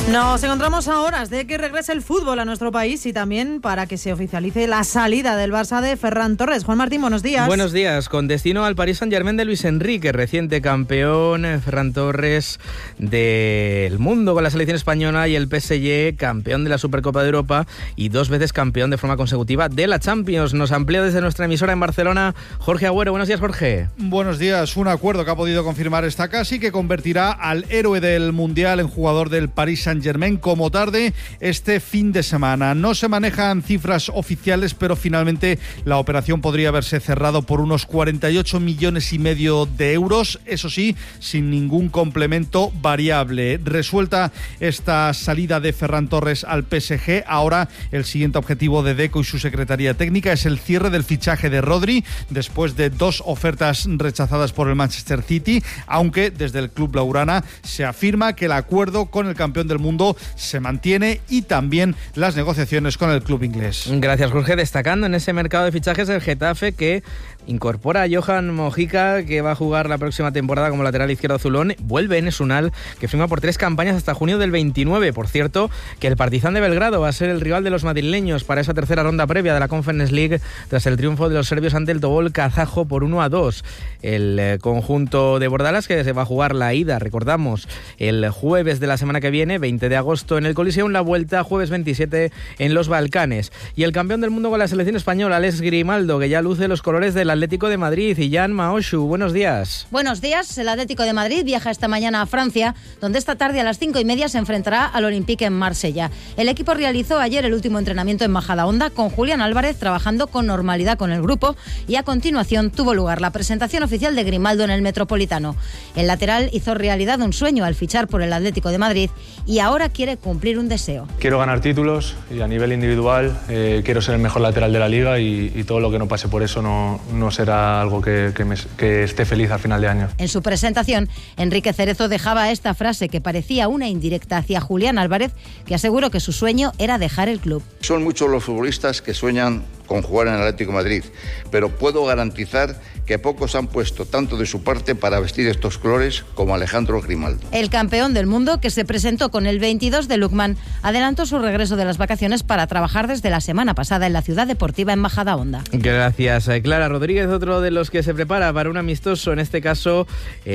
Nos encontramos a horas de que regrese el fútbol a nuestro país y también para que se oficialice la salida del Barça de Ferran Torres. Juan Martín, buenos días. Buenos días. Con destino al Paris Saint-Germain de Luis Enrique, reciente campeón, Ferran Torres del mundo con la selección española, y el PSG, campeón de la Supercopa de Europa y 2 veces campeón de forma consecutiva de la Champions. Nos amplía desde nuestra emisora en Barcelona Jorge Agüero. Buenos días, Jorge. Buenos días. Un acuerdo que ha podido confirmar esta casa y que convertirá al héroe del Mundial en jugador del Paris Saint-Germain como tarde este fin de semana. No se manejan cifras oficiales, pero finalmente la operación podría haberse cerrado por unos 48,5 millones de euros, eso sí, sin ningún complemento variable. Resuelta esta salida de Ferran Torres al PSG, ahora el siguiente objetivo de Deco y su secretaría técnica es el cierre del fichaje de Rodri, después de 2 ofertas rechazadas por el Manchester City, aunque desde el club blaugrana se afirma que el acuerdo con el campeón del mundo se mantiene y también las negociaciones con el club inglés. Gracias, Jorge. Destacando en ese mercado de fichajes el Getafe, que incorpora a Johan Mojica, que va a jugar la próxima temporada como lateral izquierdo azulón. Vuelve Enes Unal, que firma por 3 campañas hasta junio del 29. Por cierto, que el Partizan de Belgrado va a ser el rival de los madrileños para esa tercera ronda previa de la Conference League tras el triunfo de los serbios ante el Tobol kazajo por 1-2. El conjunto de Bordalas, que se va a jugar la ida, recordamos, el jueves de la semana que viene, 20 de agosto en el Coliseum, la vuelta jueves 27 en los Balcanes. Y el campeón del mundo con la selección española, Alex Grimaldo, que ya luce los colores del Atlético de Madrid. Y Jan Maoshu, buenos días. Buenos días. El Atlético de Madrid viaja esta mañana a Francia, donde esta tarde a las 5:30 se enfrentará al Olympique en Marsella. El equipo realizó ayer el último entrenamiento en Majadahonda, con Julián Álvarez trabajando con normalidad con el grupo, y a continuación tuvo lugar la presentación oficial de Grimaldo en el Metropolitano. El lateral hizo realidad un sueño al fichar por el Atlético de Madrid y ahora quiere cumplir un deseo. Quiero ganar títulos y a nivel individual quiero ser el mejor lateral de la liga y todo lo que no pase por eso no será algo que esté feliz al final de año. En su presentación, Enrique Cerezo dejaba esta frase que parecía una indirecta hacia Julián Álvarez, que aseguró que su sueño era dejar el club. Son muchos los futbolistas que sueñan con jugar en el Atlético de Madrid, pero puedo garantizar que pocos han puesto tanto de su parte para vestir estos colores como Alejandro Grimaldo. El campeón del mundo, que se presentó con el 22 de Lukman, adelantó su regreso de las vacaciones para trabajar desde la semana pasada en la ciudad deportiva en Majadahonda. Gracias, Clara Rodríguez. Otro de los que se prepara para un amistoso, en este caso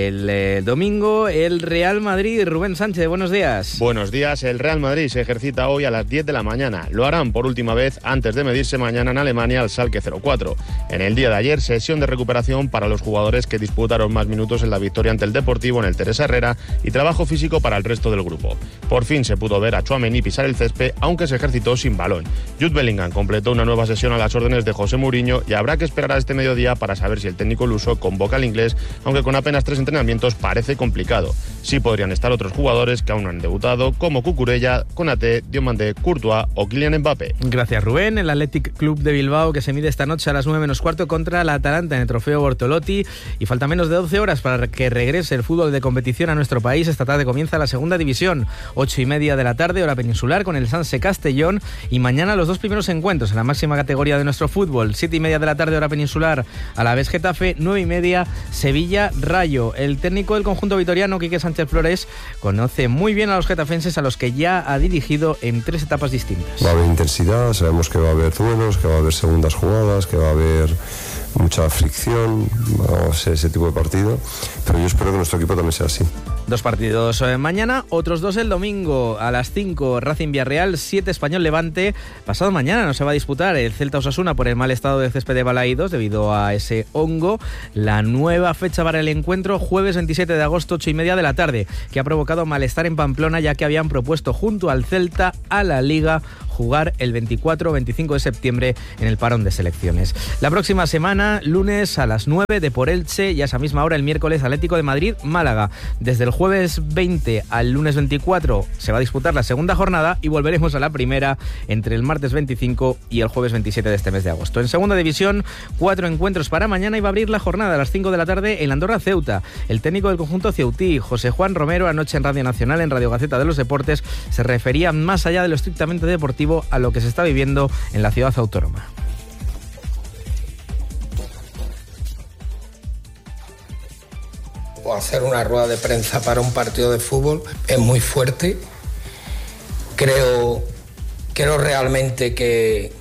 el domingo, el Real Madrid. Rubén Sánchez, buenos días. Buenos días. El Real Madrid se ejercita hoy a las 10 de la mañana. Lo harán por última vez antes de medirse mañana en Alemania al Schalke 04. En el día de ayer, sesión de recuperación para los jugadores que disputaron más minutos en la victoria ante el Deportivo en el Teresa Herrera y trabajo físico para el resto del grupo. Por fin se pudo ver a Tchouaméni pisar el césped, aunque se ejercitó sin balón. Jude Bellingham completó una nueva sesión a las órdenes de José Mourinho y habrá que esperar a este mediodía para saber si el técnico luso convoca al inglés, aunque con apenas 3 entrenamientos parece complicado. Sí podrían estar otros jugadores que aún no han debutado, como Cucurella, Konaté, Diomandé, Courtois o Kylian Mbappé. Gracias, Rubén. El Athletic Club de Bilbao, que se mide esta noche a las 9:15 contra la Atalanta en el Trofeo Bortolotti, y falta menos de 12 horas para que regrese el fútbol de competición a nuestro país. Esta tarde comienza la segunda división, 8:30 de la tarde, hora peninsular, con el Sanse Castellón, y mañana los 2 primeros encuentros en la máxima categoría de nuestro fútbol. 7:30 de la tarde, hora peninsular, Alavés Getafe, 9:30 Sevilla Rayo. El técnico del conjunto vitoriano, Quique Sánchez Flores, conoce muy bien a los getafenses, a los que ya ha dirigido en 3 etapas distintas. Va a haber intensidad, sabemos que va a haber duelos, que va a haber segundas jugadas, que va a haber mucha fricción, vamos a ser ese tipo de partido, pero yo espero que nuestro equipo también sea así. 2 partidos mañana, otros 2 el domingo. A las 5, Racing Villarreal, 7 Español Levante. Pasado mañana no se va a disputar el Celta Osasuna por el mal estado de césped de Balaídos debido a ese hongo. La nueva fecha para el encuentro, jueves 27 de agosto, 8:30 de la tarde, que ha provocado malestar en Pamplona, ya que habían propuesto junto al Celta a la Liga jugar el 24 o 25 de septiembre en el parón de selecciones. La próxima semana, lunes a las 9, Depor Elche, y a esa misma hora el miércoles Atlético de Madrid Málaga. Desde el jueves 20 al lunes 24 se va a disputar la segunda jornada y volveremos a la primera entre el martes 25 y el jueves 27 de este mes de agosto. En segunda división, 4 encuentros para mañana, y va a abrir la jornada a las 5 de la tarde en Andorra Ceuta. El técnico del conjunto ceutí, José Juan Romero, anoche en Radio Nacional, en Radio Gaceta de los Deportes, se refería más allá de lo estrictamente deportivo a lo que se está viviendo en la ciudad autónoma. O hacer una rueda de prensa para un partido de fútbol es muy fuerte Creo realmente que,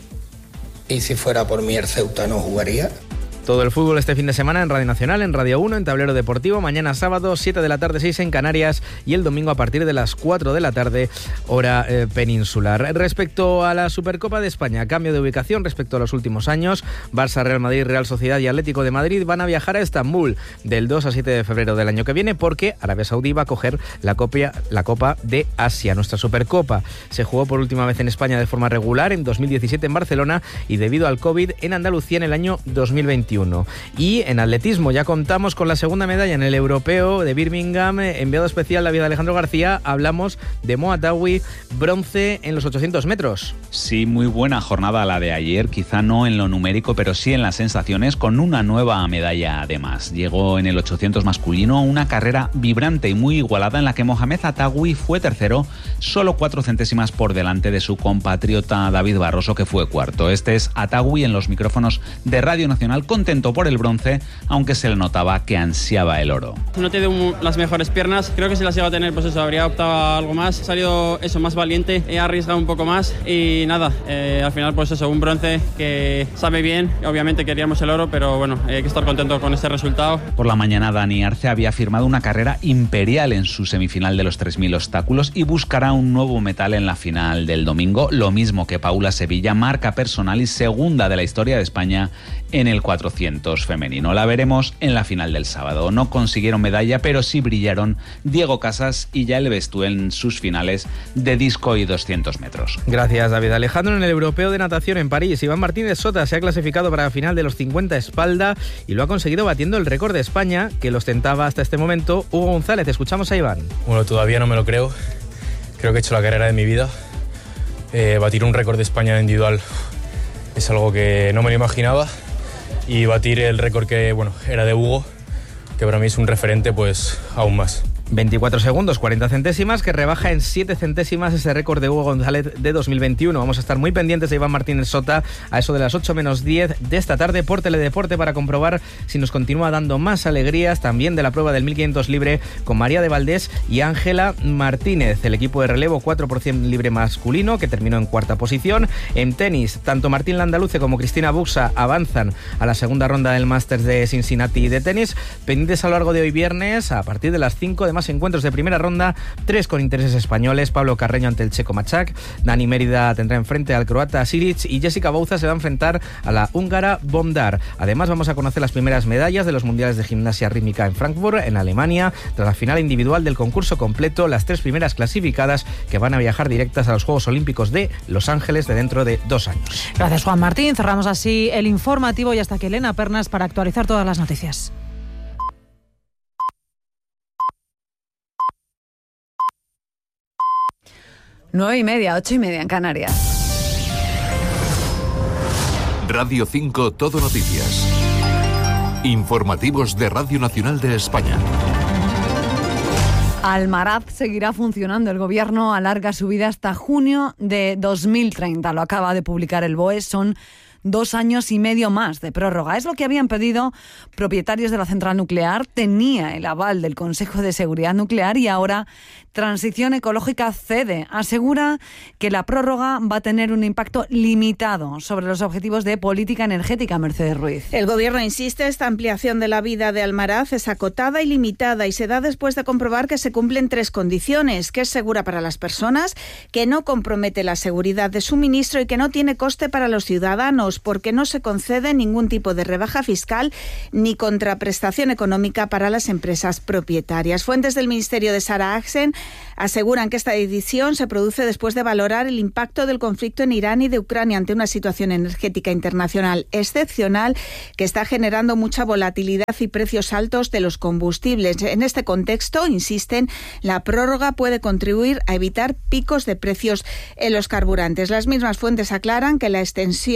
y si fuera por mí, el Ceuta no jugaría. Todo el fútbol este fin de semana en Radio Nacional, en Radio 1, en Tablero Deportivo, mañana sábado 7 de la tarde, 6 en Canarias, y el domingo a partir de las 4 de la tarde, hora peninsular. Respecto a la Supercopa de España, cambio de ubicación respecto a los últimos años. Barça, Real Madrid, Real Sociedad y Atlético de Madrid van a viajar a Estambul del 2 a 7 de febrero del año que viene, porque Arabia Saudí va a coger la Copa de Asia. Nuestra Supercopa se jugó por última vez en España de forma regular en 2017 en Barcelona y debido al COVID en Andalucía en el año 2021. Y en atletismo ya contamos con la segunda medalla en el europeo de Birmingham. Enviado especial David Alejandro García, hablamos de Mo Atawi, bronce en los 800 metros. Sí, muy buena jornada la de ayer, quizá no en lo numérico, pero sí en las sensaciones, con una nueva medalla además. Llegó en el 800 masculino una carrera vibrante y muy igualada en la que Mohamed Atawi fue tercero, solo 4 centésimas por delante de su compatriota David Barroso, que fue cuarto. Este es Atawi en los micrófonos de Radio Nacional, contento por el bronce, aunque se le notaba que ansiaba el oro. No tiene las mejores piernas, creo que si las iba a tener, pues eso, habría optado a algo más. He salido eso, más valiente, he arriesgado un poco más y nada, al final pues eso, un bronce que sabe bien. Obviamente queríamos el oro, pero bueno, hay que estar contento con este resultado. Por la mañana Dani Arce había firmado una carrera imperial en su semifinal de los 3.000 obstáculos y buscará un nuevo metal en la final del domingo, lo mismo que Paula Sevilla, marca personal y segunda de la historia de España en el 400 femenino. La veremos en la final del sábado. No consiguieron medalla, pero sí brillaron Diego Casas y Yael Bestú en sus finales de disco y 200 metros. Gracias, David Alejandro. En el europeo de natación en París, Iván Martínez Sota se ha clasificado para la final de los 50 espalda y lo ha conseguido batiendo el récord de España que lo ostentaba hasta este momento Hugo González. Escuchamos a Iván. Bueno, todavía no me lo creo. Creo que he hecho la carrera de mi vida. Batir un récord de España individual es algo que no me lo imaginaba. Y batir el récord que, era de Hugo, que para mí es un referente, pues aún más. 24 segundos, 40 centésimas, que rebaja en 7 centésimas ese récord de Hugo González de 2021. Vamos a estar muy pendientes de Iván Martínez Sota a eso de las 8 menos 10 de esta tarde por Teledeporte para comprobar si nos continúa dando más alegrías, también de la prueba del 1500 libre con María de Valdés y Ángela Martínez. El equipo de relevo 4% libre masculino, que terminó en cuarta posición. En tenis, tanto Martín Landaluce como Cristina Buxa avanzan a la segunda ronda del Masters de Cincinnati de tenis. Pendientes a lo largo de hoy viernes, a partir de las 5 de encuentros de primera ronda, 3 con intereses españoles. Pablo Carreño ante el checo Machac, Dani Mérida tendrá enfrente al croata Silic y Jessica Bouza se va a enfrentar a la húngara Bondar. Además vamos a conocer las primeras medallas de los mundiales de gimnasia rítmica en Frankfurt, en Alemania, tras la final individual del concurso completo, las 3 primeras clasificadas que van a viajar directas a los Juegos Olímpicos de Los Ángeles de dentro de 2 años. Gracias, Juan Martín. Cerramos así el informativo y hasta aquí Elena Pernas para actualizar todas las noticias. Nueve y media, 8:30 en Canarias. Radio 5 Todo Noticias. Informativos de Radio Nacional de España. Almaraz seguirá funcionando. El Gobierno alarga su vida hasta junio de 2030. Lo acaba de publicar el BOE. Son 2 años y medio más de prórroga. Es lo que habían pedido propietarios de la central nuclear. Tenía el aval del Consejo de Seguridad Nuclear y ahora Transición Ecológica cede. Asegura que la prórroga va a tener un impacto limitado sobre los objetivos de política energética. Mercedes Ruiz. El Gobierno insiste, esta ampliación de la vida de Almaraz es acotada y limitada y se da después de comprobar que se cumplen 3 condiciones: que es segura para las personas, que no compromete la seguridad de suministro y que no tiene coste para los ciudadanos, porque no se concede ningún tipo de rebaja fiscal ni contraprestación económica para las empresas propietarias. Fuentes del Ministerio de Sara Axen aseguran que esta decisión se produce después de valorar el impacto del conflicto en Irán y de Ucrania ante una situación energética internacional excepcional que está generando mucha volatilidad y precios altos de los combustibles. En este contexto, insisten, la prórroga puede contribuir a evitar picos de precios en los carburantes. Las mismas fuentes aclaran que la extensión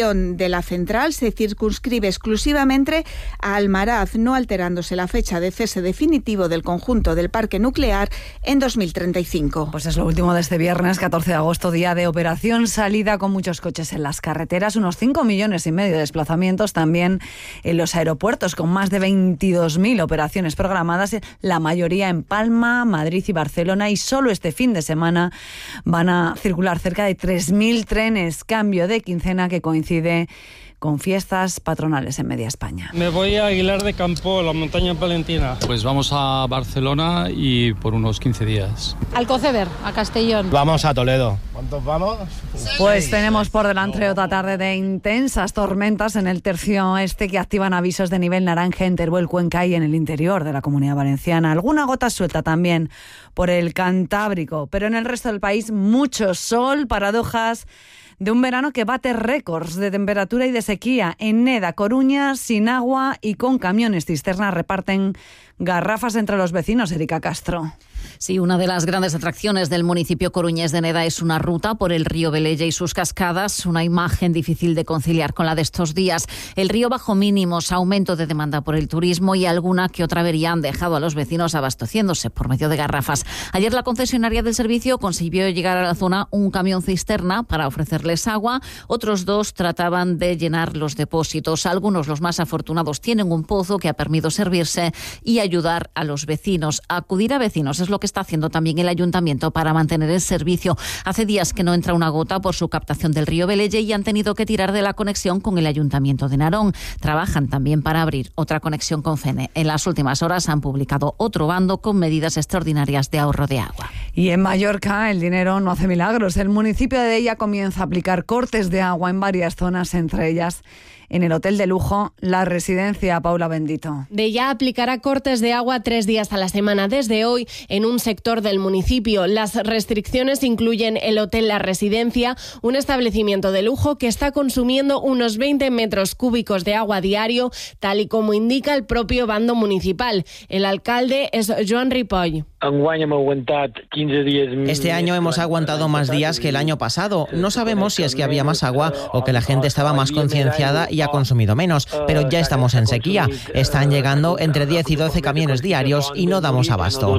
de la central se circunscribe exclusivamente a Almaraz, no alterándose la fecha de cese definitivo del conjunto del parque nuclear en 2035. Pues es lo último de este viernes, 14 de agosto, día de operación salida con muchos coches en las carreteras, unos 5,5 millones de desplazamientos también en los aeropuertos, con más de 22.000 operaciones programadas, la mayoría en Palma, Madrid y Barcelona, y solo este fin de semana van a circular cerca de 3.000 trenes, cambio de quincena que coincide con fiestas patronales en media España. Me voy a Aguilar de Campo, la montaña palentina. Pues vamos a Barcelona y por unos 15 días. Alcoceber, a Castellón. Vamos a Toledo. ¿Cuántos vamos? Pues tenemos por delante otra tarde de intensas tormentas en el tercio este que activan avisos de nivel naranja en Teruel, Cuenca y en el interior de la Comunidad Valenciana. Alguna gota suelta también por el Cantábrico, pero en el resto del país mucho sol, paradojas de un verano que bate récords de temperatura y de sequía. En Neda, Coruña, sin agua y con camiones cisterna reparten garrafas entre los vecinos. Erika Castro. Sí, una de las grandes atracciones del municipio coruñés de Neda es una ruta por el río Velella y sus cascadas, una imagen difícil de conciliar con la de estos días. El río bajo mínimos, aumento de demanda por el turismo y alguna que otra avería han dejado a los vecinos abasteciéndose por medio de garrafas. Ayer la concesionaria del servicio consiguió llegar a la zona un camión cisterna para ofrecerles agua. Otros 2 trataban de llenar los depósitos. Algunos, los más afortunados, tienen un pozo que ha permitido servirse y ayudar a los vecinos. Acudir a vecinos es lo que está haciendo también el ayuntamiento para mantener el servicio. Hace días que no entra una gota por su captación del río Velella y han tenido que tirar de la conexión con el ayuntamiento de Narón. Trabajan también para abrir otra conexión con Fene. En las últimas horas han publicado otro bando con medidas extraordinarias de ahorro de agua. Y en Mallorca el dinero no hace milagros. El municipio de Della comienza a aplicar cortes de agua en varias zonas, entre ellas en el hotel de lujo La Residencia. Paula Bendito. Della aplicará cortes de agua 3 días a la semana desde hoy en un sector del municipio. Las restricciones incluyen el hotel La Residencia, un establecimiento de lujo que está consumiendo unos 20 metros cúbicos de agua diario, tal y como indica el propio bando municipal. El alcalde es Joan Ripoll. Este año hemos aguantado más días que el año pasado. No sabemos si es que había más agua o que la gente estaba más concienciada y ha consumido menos, pero ya estamos en sequía. Están llegando entre 10 y 12 camiones diarios y no damos abasto.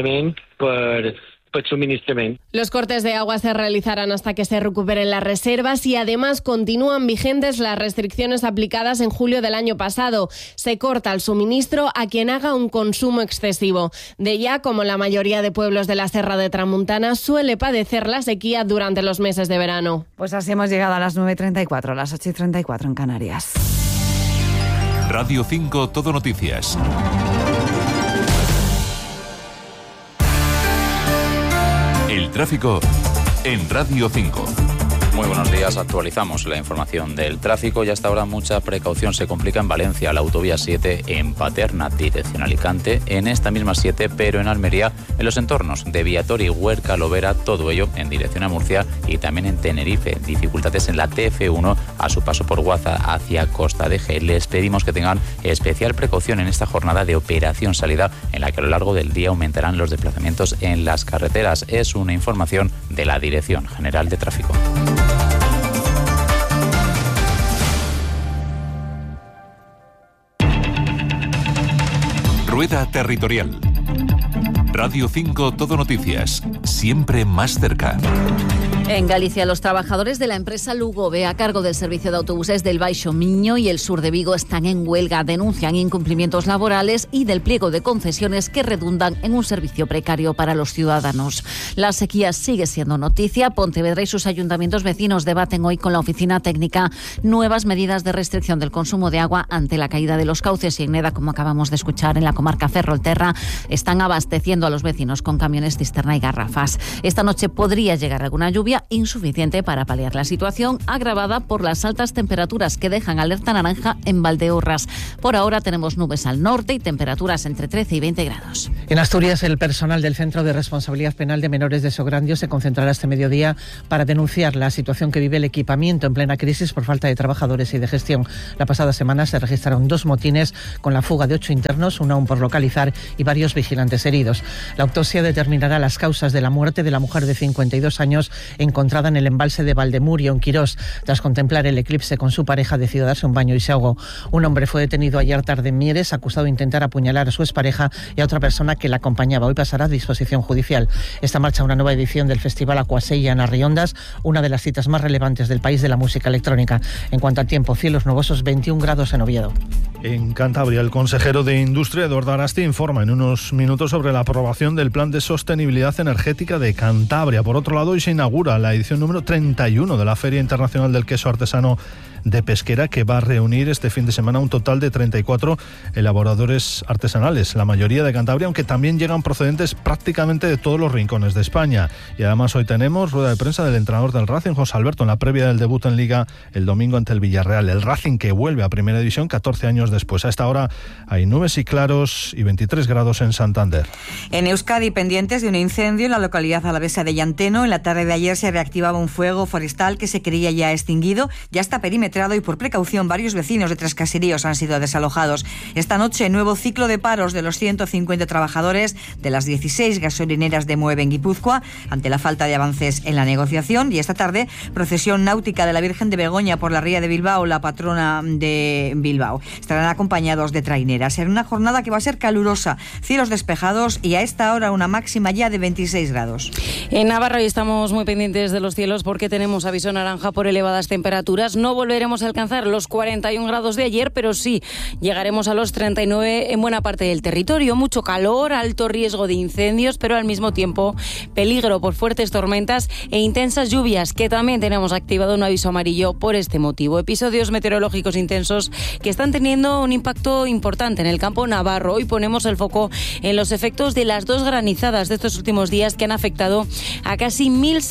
Los cortes de agua se realizarán hasta que se recuperen las reservas y además continúan vigentes las restricciones aplicadas en julio del año pasado. Se corta el suministro a quien haga un consumo excesivo. Della, como la mayoría de pueblos de la Serra de Tramuntana, suele padecer la sequía durante los meses de verano. Pues así hemos llegado a las 9:34, las 8:34 en Canarias. Radio 5 Todo Noticias. El tráfico en Radio 5. Muy buenos días, actualizamos la información del tráfico y hasta ahora mucha precaución. Se complica en Valencia la autovía 7 en Paterna, dirección Alicante, en esta misma 7, pero en Almería, en los entornos de Viator y Huerca Lovera, todo ello en dirección a Murcia y también en Tenerife. Dificultades en la TF1 a su paso por Guaza hacia Costa de G. Les pedimos que tengan especial precaución en esta jornada de operación salida en la que a lo largo del día aumentarán los desplazamientos en las carreteras. Es una información de la Dirección General de Tráfico. Rueda Territorial. Radio 5 Todo Noticias. Siempre más cerca. En Galicia, los trabajadores de la empresa Lugobe, a cargo del servicio de autobuses del Baixo Miño y el sur de Vigo, están en huelga. Denuncian incumplimientos laborales y del pliego de concesiones que redundan en un servicio precario para los ciudadanos. La sequía sigue siendo noticia. Pontevedra y sus ayuntamientos vecinos debaten hoy con la oficina técnica nuevas medidas de restricción del consumo de agua ante la caída de los cauces. Y en Neda, como acabamos de escuchar, en la comarca Ferrolterra, están abasteciendo a los vecinos con camiones cisterna y garrafas. Esta noche podría llegar alguna lluvia insuficiente para paliar la situación, agravada por las altas temperaturas que dejan alerta naranja en Valdeorras. Por ahora tenemos nubes al norte y temperaturas entre 13 y 20 grados. En Asturias, el personal del Centro de Responsabilidad Penal de Menores de Sograndio se concentrará este mediodía para denunciar la situación que vive el equipamiento en plena crisis por falta de trabajadores y de gestión. La pasada semana se registraron 2 motines con la fuga de 8 internos, uno aún por localizar y varios vigilantes heridos. La autopsia determinará las causas de la muerte de la mujer de 52 años encontrada en el embalse de Valdemurio, en Quirós. Tras contemplar el eclipse con su pareja, decidió darse un baño y se ahogó. Un hombre fue detenido ayer tarde en Mieres, acusado de intentar apuñalar a su expareja y a otra persona que la acompañaba. Hoy pasará a disposición judicial. Está en marcha una nueva edición del Festival Aquasella en Arriondas, una de las citas más relevantes del país de la música electrónica. En cuanto al tiempo, cielos nubosos, 21 grados en Oviedo. En Cantabria, el consejero de Industria, Eduardo Arasti, informa en unos minutos sobre la aprobación del Plan de Sostenibilidad Energética de Cantabria. Por otro lado, hoy se inaugura la edición número 31 de la Feria Internacional del Queso Artesano de Pesquera, que va a reunir este fin de semana un total de 34 elaboradores artesanales, la mayoría de Cantabria, aunque también llegan procedentes prácticamente de todos los rincones de España. Y además hoy tenemos rueda de prensa del entrenador del Racing, José Alberto, en la previa del debut en Liga el domingo ante el Villarreal. El Racing que vuelve a Primera División 14 años después. A esta hora hay nubes y claros y 23 grados en Santander. En Euskadi, pendientes de un incendio en la localidad alavesa de Llanteno. En la tarde de ayer se reactivaba un fuego forestal que se creía ya extinguido. Ya está perimetrado y por precaución varios vecinos de 3 caseríos han sido desalojados. Esta noche, nuevo ciclo de paros de los 150 trabajadores de las 16 gasolineras de Moeve en Guipúzcoa ante la falta de avances en la negociación. Y esta tarde, procesión náutica de la Virgen de Begoña por la ría de Bilbao, la patrona de Bilbao. Estarán acompañados de traineras. En una jornada que va a ser calurosa, cielos despejados y a esta hora una máxima ya de 26 grados. En Navarra hoy estamos muy pendientes de los cielos porque tenemos aviso naranja por elevadas temperaturas. No volveremos a alcanzar los 41 grados de ayer, pero sí llegaremos a los 39 en buena parte del territorio. Mucho calor, alto riesgo de incendios, pero al mismo tiempo peligro por fuertes tormentas e intensas lluvias, que también tenemos activado un aviso amarillo por este motivo. Episodios meteorológicos intensos que están teniendo un impacto importante en el campo navarro. Hoy ponemos el foco en los efectos de las 2 granizadas de estos últimos días que han afectado a casi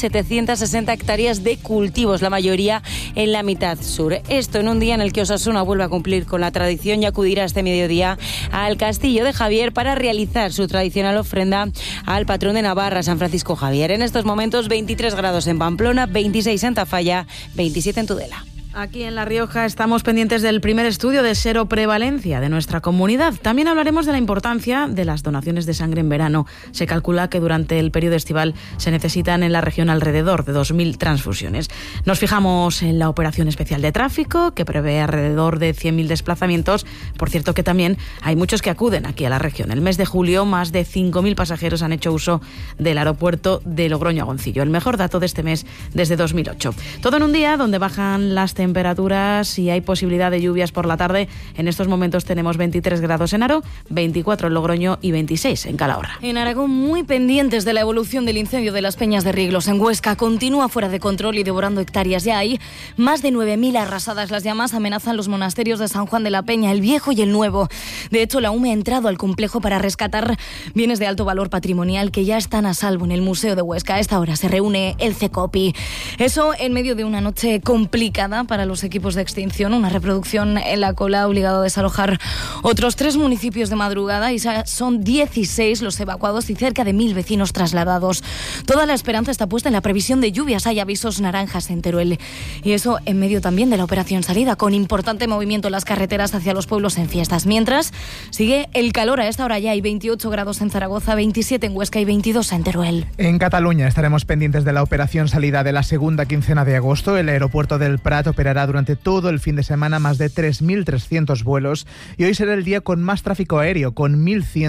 1.760 hectáreas de cultivos, la mayoría en la mitad sur. Esto en un día en el que Osasuna vuelve a cumplir con la tradición y acudirá este mediodía al Castillo de Javier para realizar su tradicional ofrenda al patrón de Navarra, San Francisco Javier. En estos momentos 23 grados en Pamplona, 26 en Tafalla, 27 en Tudela. Aquí en La Rioja estamos pendientes del primer estudio de seroprevalencia de nuestra comunidad. También hablaremos de la importancia de las donaciones de sangre en verano. Se calcula que durante el periodo estival se necesitan en la región alrededor de 2.000 transfusiones. Nos fijamos en la operación especial de tráfico, que prevé alrededor de 100.000 desplazamientos. Por cierto que también hay muchos que acuden aquí a la región. El mes de julio, más de 5.000 pasajeros han hecho uso del aeropuerto de Logroño a Goncillo. El mejor dato de este mes desde 2008. Todo en un día donde bajan las temperaturas y hay posibilidad de lluvias por la tarde. En estos momentos tenemos 23 grados en Aro, 24 en Logroño y 26 en Calahorra. En Aragón, muy pendientes de la evolución del incendio de las Peñas de Riglos en Huesca. Continúa fuera de control y devorando hectáreas. Ya hay más de 9.000 arrasadas. Las llamas amenazan los monasterios de San Juan de la Peña, el Viejo y el Nuevo. De hecho, la UME ha entrado al complejo para rescatar bienes de alto valor patrimonial que ya están a salvo en el Museo de Huesca. A esta hora se reúne el CECOPI. Eso en medio de una noche complicada para los equipos de extinción, una reproducción en la cola ha obligado a desalojar otros 3 municipios de madrugada y son 16 los evacuados y cerca de 1.000 vecinos trasladados. Toda la esperanza está puesta en la previsión de lluvias. Hay avisos naranjas en Teruel y eso en medio también de la operación salida, con importante movimiento en las carreteras hacia los pueblos en fiestas. Mientras sigue el calor, a esta hora ya hay 28 grados en Zaragoza, 27 en Huesca y 22 en Teruel. En Cataluña estaremos pendientes de la operación salida de la segunda quincena de agosto. El aeropuerto del Prat operará durante todo el fin de semana más de 3.300 vuelos y hoy será el día con más tráfico aéreo, con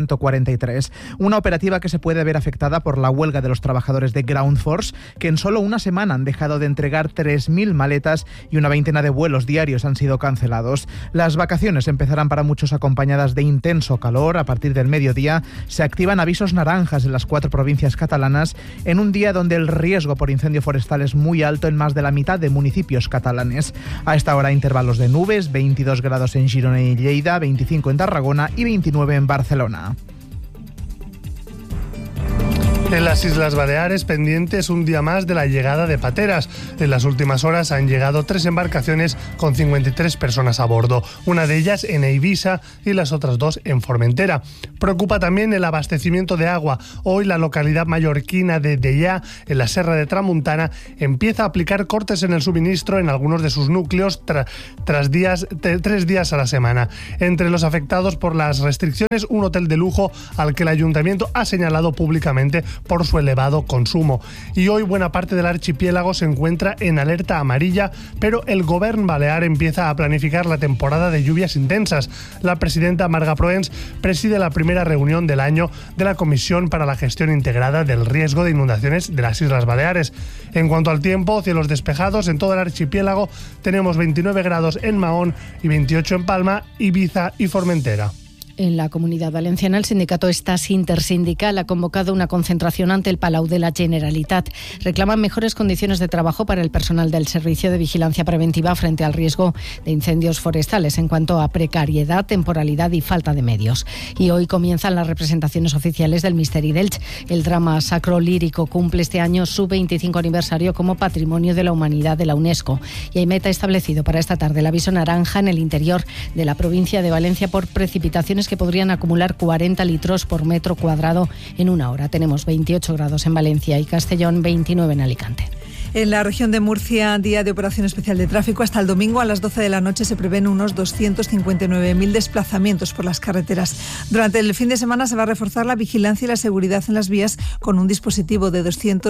1.143. Una operativa que se puede ver afectada por la huelga de los trabajadores de Ground Force, que en solo una semana han dejado de entregar 3.000 maletas y una veintena de vuelos diarios han sido cancelados. Las vacaciones empezarán para muchos acompañadas de intenso calor. A partir del mediodía se activan avisos naranjas en las 4 provincias catalanas en un día donde el riesgo por incendio forestal es muy alto en más de la mitad de municipios catalanes. A esta hora intervalos de nubes, 22 grados en Girona y Lleida, 25 en Tarragona y 29 en Barcelona. En las Islas Baleares, pendientes un día más de la llegada de pateras. En las últimas horas han llegado 3 embarcaciones con 53 personas a bordo, una de ellas en Eivissa y las otras 2 en Formentera. Preocupa también el abastecimiento de agua. Hoy la localidad mallorquina de Deià, en la Serra de Tramuntana, empieza a aplicar cortes en el suministro en algunos de sus núcleos tras 3 días a la semana. Entre los afectados por las restricciones, un hotel de lujo al que el ayuntamiento ha señalado públicamente por su elevado consumo. Y hoy buena parte del archipiélago se encuentra en alerta amarilla, pero el Govern Balear empieza a planificar la temporada de lluvias intensas. La presidenta Marga Proens preside la primera reunión del año de la Comisión para la Gestión Integrada del Riesgo de Inundaciones de las Islas Baleares. En cuanto al tiempo, cielos despejados en todo el archipiélago. Tenemos 29 grados en Mahón y 28 en Palma, Ibiza y Formentera. En la Comunidad Valenciana, el sindicato Stas Intersindical ha convocado una concentración ante el Palau de la Generalitat. Reclaman mejores condiciones de trabajo para el personal del Servicio de Vigilancia Preventiva frente al riesgo de incendios forestales en cuanto a precariedad, temporalidad y falta de medios. Y hoy comienzan las representaciones oficiales del Misteri d'Elx. El drama sacro-lírico cumple este año su 25 aniversario como Patrimonio de la Humanidad de la UNESCO. Y hay meta establecido para esta tarde el aviso naranja en el interior de la provincia de Valencia por precipitaciones que podrían acumular 40 litros por metro cuadrado en una hora. Tenemos 28 grados en Valencia y Castellón, 29 en Alicante. En la región de Murcia, día de operación especial de tráfico, hasta el domingo a las 12 de la noche se prevén unos 259.000 desplazamientos por las carreteras. Durante el fin de semana se va a reforzar la vigilancia y la seguridad en las vías con un dispositivo de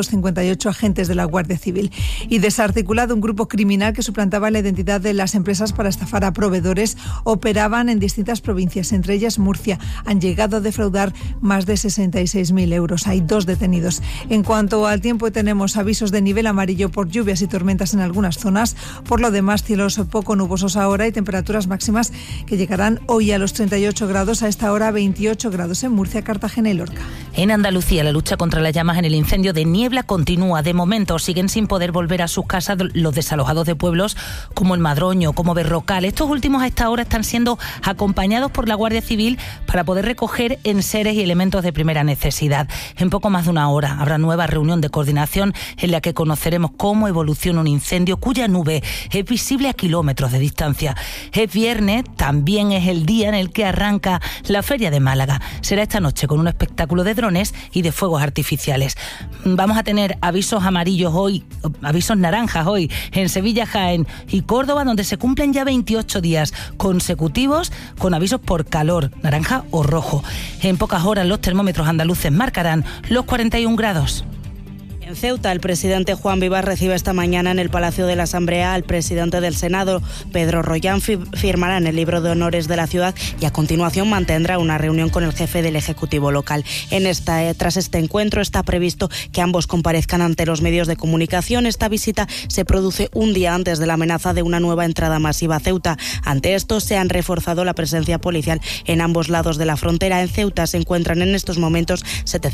258 agentes de la Guardia Civil. Y desarticulado un grupo criminal que suplantaba la identidad de las empresas para estafar a proveedores. Operaban en distintas provincias, entre ellas Murcia. Han llegado a defraudar más de 66.000 euros. Hay 2 detenidos. En cuanto al tiempo, tenemos avisos de nivel amarillo por lluvias y tormentas en algunas zonas. Por lo demás, cielos poco nubosos ahora y temperaturas máximas que llegarán hoy a los 38 grados, a esta hora 28 grados en Murcia, Cartagena y Lorca. En Andalucía, la lucha contra las llamas en el incendio de Niebla continúa. De momento siguen sin poder volver a sus casas los desalojados de pueblos como el Madroño, como Berrocal. Estos últimos a esta hora están siendo acompañados por la Guardia Civil para poder recoger enseres y elementos de primera necesidad. En poco más de una hora habrá nueva reunión de coordinación en la que conoceremos cómo evoluciona un incendio cuya nube es visible a kilómetros de distancia. Es viernes, también es el día en el que arranca la Feria de Málaga. Será esta noche con un espectáculo de drones y de fuegos artificiales. Vamos a tener avisos amarillos hoy, avisos naranjas hoy en Sevilla, Jaén y Córdoba, donde se cumplen ya 28 días consecutivos con avisos por calor, naranja o rojo. En pocas horas los termómetros andaluces marcarán los 41 grados. En Ceuta, el presidente Juan Vivas recibe esta mañana en el Palacio de la Asamblea al presidente del Senado, Pedro Rollán. Firmará en el libro de honores de la ciudad y a continuación mantendrá una reunión con el jefe del Ejecutivo local. Tras este encuentro está previsto que ambos comparezcan ante los medios de comunicación. Esta visita se produce un día antes de la amenaza de una nueva entrada masiva a Ceuta. Ante esto se han reforzado la presencia policial en ambos lados de la frontera. En Ceuta se encuentran en estos momentos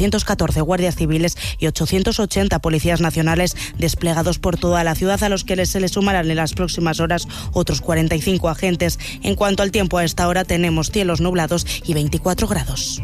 714 guardias civiles y 880 policías nacionales desplegados por toda la ciudad, a los que se les sumarán en las próximas horas otros 45 agentes. En cuanto al tiempo, a esta hora tenemos cielos nublados y 24 grados.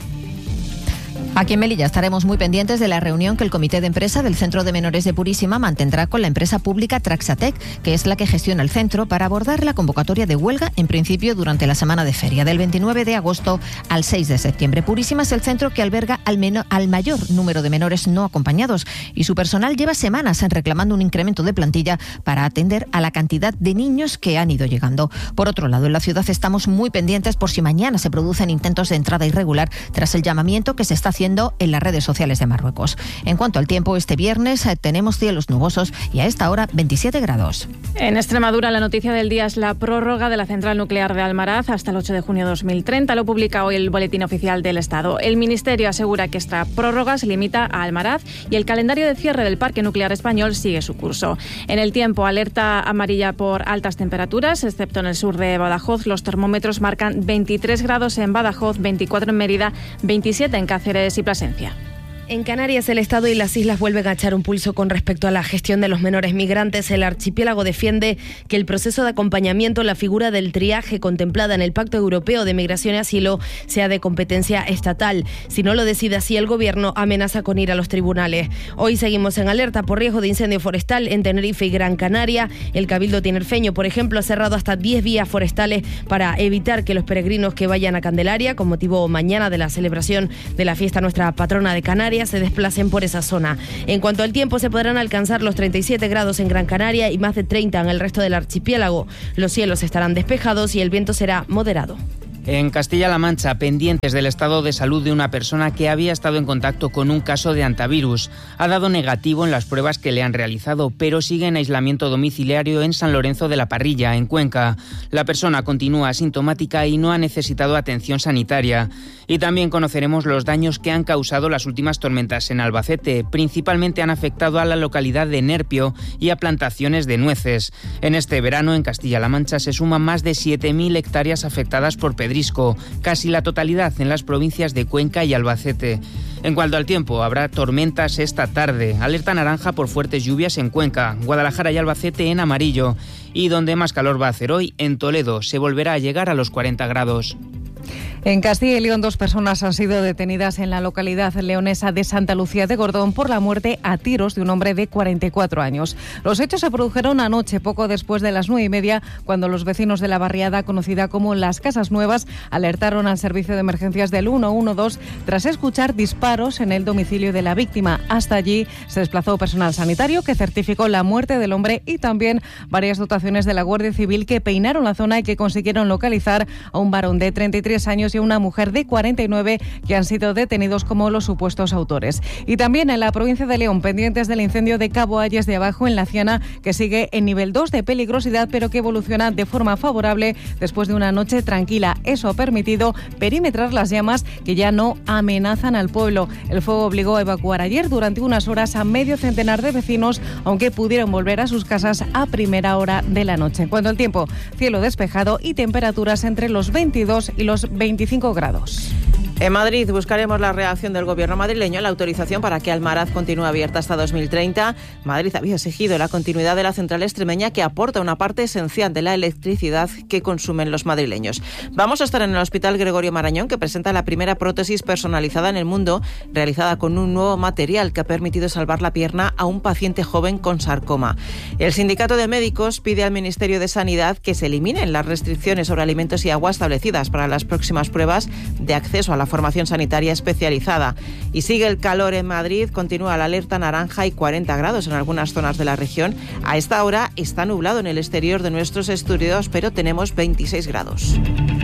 Aquí en Melilla estaremos muy pendientes de la reunión que el Comité de Empresa del Centro de Menores de Purísima mantendrá con la empresa pública Traxatec, que es la que gestiona el centro, para abordar la convocatoria de huelga, en principio durante la semana de feria, del 29 de agosto al 6 de septiembre. Purísima es el centro que alberga al mayor número de menores no acompañados y su personal lleva semanas reclamando un incremento de plantilla para atender a la cantidad de niños que han ido llegando. Por otro lado, en la ciudad estamos muy pendientes por si mañana se producen intentos de entrada irregular tras el llamamiento que se está haciendo en las redes sociales de Marruecos. En cuanto al tiempo, este viernes tenemos cielos nubosos y a esta hora 27 grados. En Extremadura, la noticia del día es la prórroga de la central nuclear de Almaraz hasta el 8 de junio de 2030. Lo publica hoy el Boletín Oficial del Estado. El Ministerio asegura que esta prórroga se limita a Almaraz y el calendario de cierre del parque nuclear español sigue su curso. En el tiempo, alerta amarilla por altas temperaturas, excepto en el sur de Badajoz. Los termómetros marcan 23 grados en Badajoz, 24 en Mérida, 27 en Cáceres y Plasencia. En Canarias, el Estado y las islas vuelven a echar un pulso con respecto a la gestión de los menores migrantes. El archipiélago defiende que el proceso de acompañamiento, la figura del triaje contemplada en el Pacto Europeo de Migración y Asilo, sea de competencia estatal. Si no lo decide así, el Gobierno amenaza con ir a los tribunales. Hoy seguimos en alerta por riesgo de incendio forestal en Tenerife y Gran Canaria. El Cabildo tinerfeño, por ejemplo, ha cerrado hasta 10 vías forestales para evitar que los peregrinos que vayan a Candelaria, con motivo mañana de la celebración de la fiesta nuestra patrona de Canarias, se desplacen por esa zona. En cuanto al tiempo, se podrán alcanzar los 37 grados en Gran Canaria y más de 30 en el resto del archipiélago. Los cielos estarán despejados y el viento será moderado. En Castilla-La Mancha, pendientes del estado de salud de una persona que había estado en contacto con un caso de antivirus. Ha dado negativo en las pruebas que le han realizado, pero sigue en aislamiento domiciliario en San Lorenzo de la Parrilla, en Cuenca. La persona continúa asintomática y no ha necesitado atención sanitaria. Y también conoceremos los daños que han causado las últimas tormentas en Albacete. Principalmente han afectado a la localidad de Nerpio y a plantaciones de nueces. En este verano, en Castilla-La Mancha, se suman más de 7.000 hectáreas afectadas por pedrisco, casi la totalidad en las provincias de Cuenca y Albacete. En cuanto al tiempo, habrá tormentas esta tarde. Alerta naranja por fuertes lluvias en Cuenca, Guadalajara y Albacete en amarillo. Y donde más calor va a hacer hoy, en Toledo, se volverá a llegar a los 40 grados. En Castilla y León, 2 personas han sido detenidas en la localidad leonesa de Santa Lucía de Gordón por la muerte a tiros de un hombre de 44 años. Los hechos se produjeron anoche, poco después de las 9:30, cuando los vecinos de la barriada conocida como Las Casas Nuevas alertaron al servicio de emergencias del 112 tras escuchar disparos en el domicilio de la víctima. Hasta allí se desplazó personal sanitario que certificó la muerte del hombre y también varias dotaciones de la Guardia Civil que peinaron la zona y que consiguieron localizar a un varón de 33 años y una mujer de 49 que han sido detenidos como los supuestos autores. Y también en la provincia de León, pendientes del incendio de Cabo Ayes de Abajo en La Ciana, que sigue en nivel 2 de peligrosidad, pero que evoluciona de forma favorable después de una noche tranquila. Eso ha permitido perimetrar las llamas que ya no amenazan al pueblo. El fuego obligó a evacuar ayer durante unas horas a medio centenar de vecinos, aunque pudieron volver a sus casas a primera hora de la noche. En cuanto al tiempo, cielo despejado y temperaturas entre los 22 y los 25 grados. En Madrid buscaremos la reacción del gobierno madrileño a la autorización para que Almaraz continúe abierta hasta 2030. Madrid había exigido la continuidad de la central extremeña que aporta una parte esencial de la electricidad que consumen los madrileños. Vamos a estar en el Hospital Gregorio Marañón, que presenta la primera prótesis personalizada en el mundo, realizada con un nuevo material que ha permitido salvar la pierna a un paciente joven con sarcoma. El Sindicato de Médicos pide al Ministerio de Sanidad que se eliminen las restricciones sobre alimentos y agua establecidas para las próximas pruebas de acceso a la formación sanitaria especializada. Y sigue el calor en Madrid, continúa la alerta naranja y 40 grados en algunas zonas de la región. A esta hora está nublado en el exterior de nuestros estudios, pero tenemos 26 grados.